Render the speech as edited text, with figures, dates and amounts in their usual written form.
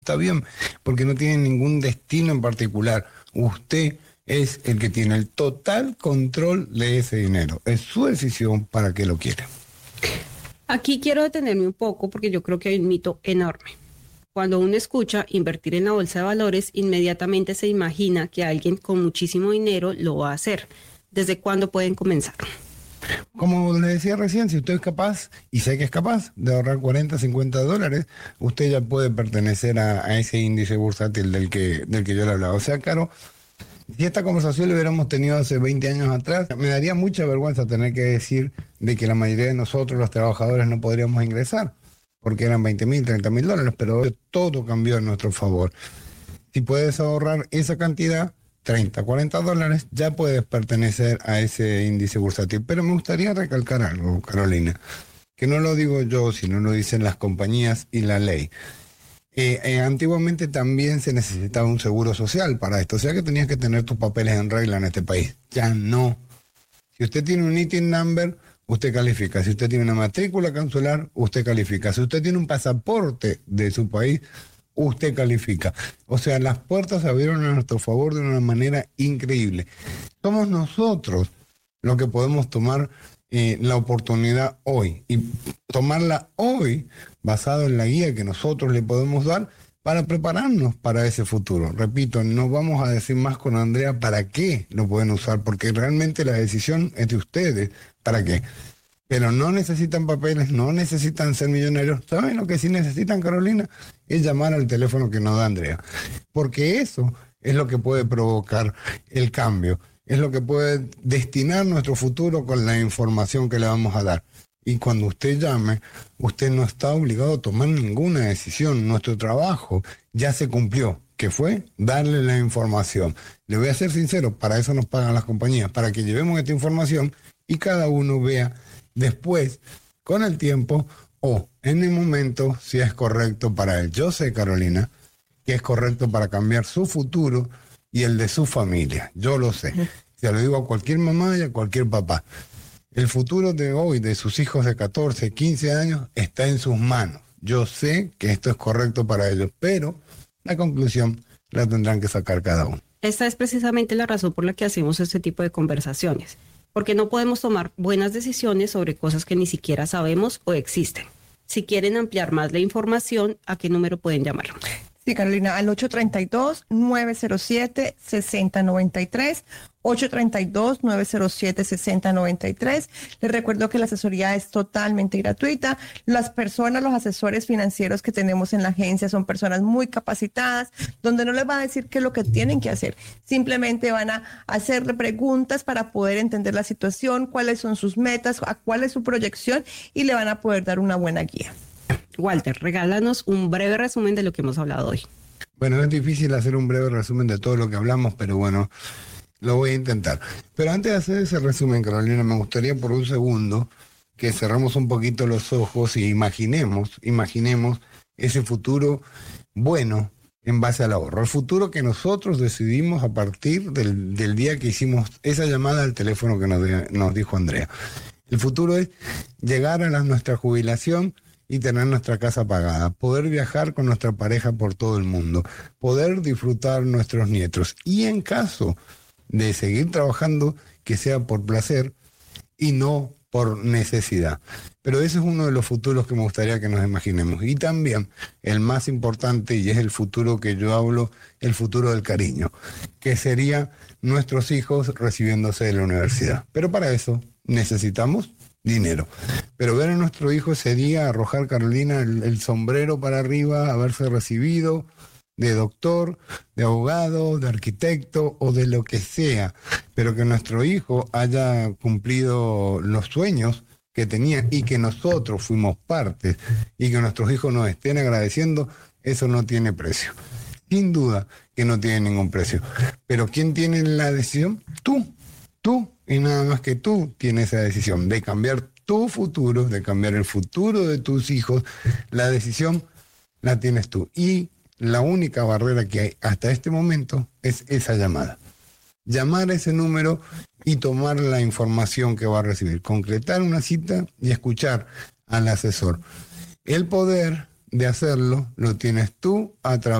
Está bien, porque no tiene ningún destino en particular. Usted es el que tiene el total control de ese dinero. Es su decisión para qué lo quiere. Aquí quiero detenerme un poco porque yo creo que hay un mito enorme. Cuando uno escucha invertir en la bolsa de valores, inmediatamente se imagina que alguien con muchísimo dinero lo va a hacer. ¿Desde cuándo pueden comenzar? Como le decía recién, si usted es capaz, y sé que es capaz, de ahorrar 40, 50 dólares, usted ya puede pertenecer a ese índice bursátil del que yo le hablaba. O sea, Caro, si esta conversación la hubiéramos tenido hace 20 años atrás, me daría mucha vergüenza tener que decir de que la mayoría de nosotros, los trabajadores, no podríamos ingresar, porque eran 20.000, 30.000 dólares, pero todo cambió a nuestro favor. Si puedes ahorrar esa cantidad, 30, 40 dólares, ya puedes pertenecer a ese índice bursátil. Pero me gustaría recalcar algo, Carolina, que no lo digo yo, sino lo dicen las compañías y la ley. Antiguamente también se necesitaba un seguro social para esto, o sea que tenías que tener tus papeles en regla en este país. Ya no. Si usted tiene un ITIN number, usted califica. Si usted tiene una matrícula consular, usted califica. Si usted tiene un pasaporte de su país, usted califica. O sea, las puertas se abrieron a nuestro favor de una manera increíble. Somos nosotros los que podemos tomar la oportunidad hoy y tomarla hoy basado en la guía que nosotros le podemos dar para prepararnos para ese futuro. Repito, no vamos a decir más con Andrea para qué lo pueden usar, porque realmente la decisión es de ustedes. ¿Para qué? Pero no necesitan papeles, no necesitan ser millonarios. ¿Saben lo que sí necesitan, Carolina? Es llamar al teléfono que nos da Andrea. Porque eso es lo que puede provocar el cambio. Es lo que puede destinar nuestro futuro con la información que le vamos a dar. Y cuando usted llame, usted no está obligado a tomar ninguna decisión. Nuestro trabajo ya se cumplió, que fue darle la información. Le voy a ser sincero, para eso nos pagan las compañías, para que llevemos esta información y cada uno vea después, con el tiempo o en el momento, si es correcto para él. Yo sé, Carolina, que es correcto para cambiar su futuro y el de su familia. Yo lo sé. Se lo digo a cualquier mamá y a cualquier papá. El futuro de hoy, de sus hijos de 14, 15 años, está en sus manos. Yo sé que esto es correcto para ellos, pero la conclusión la tendrán que sacar cada uno. Esta es precisamente la razón por la que hacemos este tipo de conversaciones, porque no podemos tomar buenas decisiones sobre cosas que ni siquiera sabemos o existen. Si quieren ampliar más la información, ¿a qué número pueden llamar? Sí, Carolina, al 832-907-6093, 832-907-6093. Les recuerdo que la asesoría es totalmente gratuita. Las personas, los asesores financieros que tenemos en la agencia son personas muy capacitadas, donde no les va a decir qué es lo que tienen que hacer. Simplemente van a hacerle preguntas para poder entender la situación, cuáles son sus metas, cuál es su proyección y le van a poder dar una buena guía. Walter, regálanos un breve resumen de lo que hemos hablado hoy. Bueno, es difícil hacer un breve resumen de todo lo que hablamos, pero bueno, lo voy a intentar. Pero antes de hacer ese resumen, Carolina, me gustaría por un segundo que cerremos un poquito los ojos y imaginemos ese futuro bueno en base al ahorro. El futuro que nosotros decidimos a partir del día que hicimos esa llamada al teléfono que nos dijo Andrea. El futuro es llegar a nuestra jubilación y tener nuestra casa pagada, poder viajar con nuestra pareja por todo el mundo, poder disfrutar nuestros nietos y en caso de seguir trabajando, que sea por placer y no por necesidad. Pero ese es uno de los futuros que me gustaría que nos imaginemos. Y también el más importante, y es el futuro que yo hablo, el futuro del cariño, que sería nuestros hijos recibiéndose de la universidad. Pero para eso necesitamos dinero. Pero ver a nuestro hijo ese día arrojar, Carolina, el sombrero para arriba, haberse recibido de doctor, de abogado, de arquitecto o de lo que sea, pero que nuestro hijo haya cumplido los sueños que tenía y que nosotros fuimos parte y que nuestros hijos nos estén agradeciendo, eso no tiene precio. Sin duda que no tiene ningún precio. Pero ¿quién tiene la decisión? Tú y nada más que tú tienes esa decisión de cambiar tu futuro, de cambiar el futuro de tus hijos. La decisión la tienes tú. Y la única barrera que hay hasta este momento es esa llamada. Llamar a ese número y tomar la información que va a recibir. Concretar una cita y escuchar al asesor. El poder de hacerlo lo tienes tú a través